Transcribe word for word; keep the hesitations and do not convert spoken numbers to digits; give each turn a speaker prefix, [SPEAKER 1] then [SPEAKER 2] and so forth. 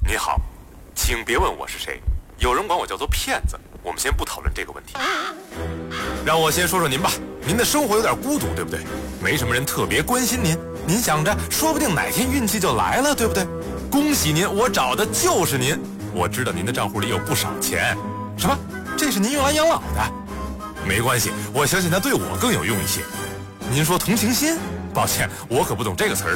[SPEAKER 1] 你好，请别问我是谁，有人管我叫做骗子。我们先不讨论这个问题，让我先说说您吧。您的生活有点孤独，对不对？没什么人特别关心您，您想着说不定哪天运气就来了，对不对？恭喜您，我找的就是您。我知道您的账户里有不少钱。什么？这是您用来养老的？没关系，我相信它对我更有用一些。您说同情心？抱歉，我可不懂这个词儿。